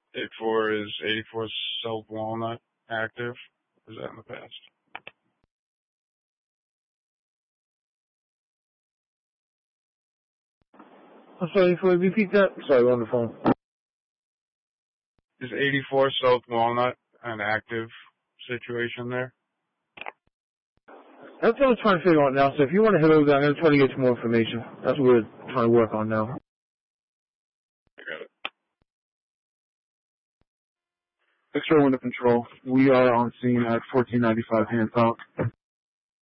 84 is 84 South Walnut active? Was that in the past? I'm sorry, if you repeat that? Sorry, we're on the phone. Is 84 South Walnut an active situation there? That's what I'm trying to figure out now, so if you want to head over there, I'm going to try to get some more information. That's what we're trying to work on now. I got it. Extra window control. We are on scene at 1495 Hancock.